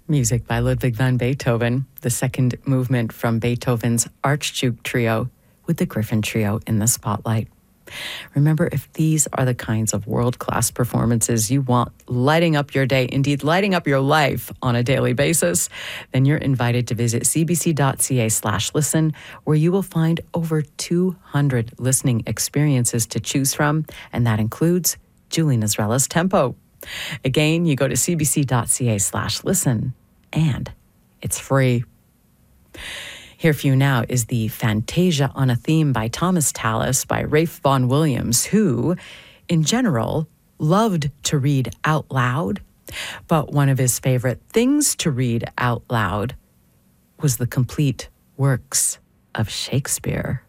Music by Ludwig van Beethoven, the second movement from Beethoven's Archduke Trio, with the Griffin Trio in the spotlight. Remember, if these are the kinds of world-class performances you want lighting up your day, indeed lighting up your life on a daily basis, then you're invited to visit cbc.ca/listen, where you will find over 200 listening experiences to choose from, and that includes Julie Nasrella's Tempo. Again, you go to cbc.ca/listen, and it's free. Here for you now is the Fantasia on a Theme by Thomas Tallis by Ralph Vaughan Williams, who, in general, loved to read out loud, but one of his favorite things to read out loud was the complete works of Shakespeare.